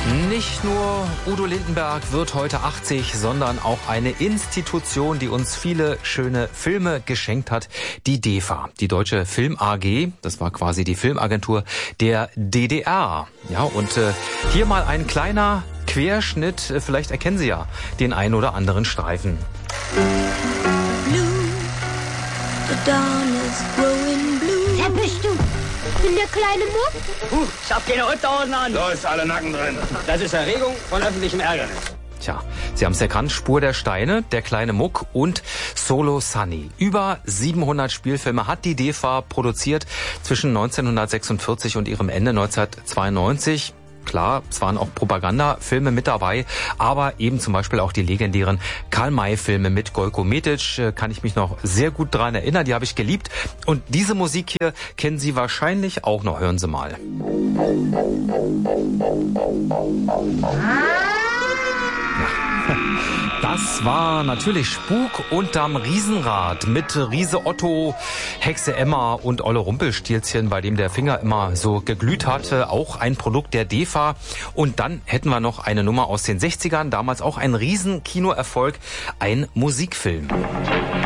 Nicht nur Udo Lindenberg wird heute 80, sondern auch eine Institution, die uns viele schöne Filme geschenkt hat, die DEFA, die Deutsche Film AG. Das war quasi die Filmagentur der DDR. Ja, und hier mal ein kleiner Querschnitt, vielleicht erkennen Sie ja den einen oder anderen Streifen. Blue, the dawn is growing blue. Wer bist du? Ich bin der kleine Muck. Ich hab keine Unterhosen an. Los, alle Nacken drin. Das ist Erregung von öffentlichem Ärgernis. Tja, Sie haben es erkannt, Spur der Steine, der kleine Muck und Solo Sunny. Über 700 Spielfilme hat die DEFA produziert zwischen 1946 und ihrem Ende 1992. Klar, es waren auch Propagandafilme mit dabei, aber eben zum Beispiel auch die legendären Karl-May-Filme mit Gojko Metic, kann ich mich noch sehr gut dran erinnern, die habe ich geliebt. Und diese Musik hier kennen Sie wahrscheinlich auch noch, hören Sie mal. Ja. Das war natürlich Spuk unterm Riesenrad mit Riese Otto, Hexe Emma und Olle Rumpelstilzchen, bei dem der Finger immer so geglüht hatte. Auch ein Produkt der DEFA. Und dann hätten wir noch eine Nummer aus den 60ern, damals auch ein Riesenkinoerfolg, ein Musikfilm.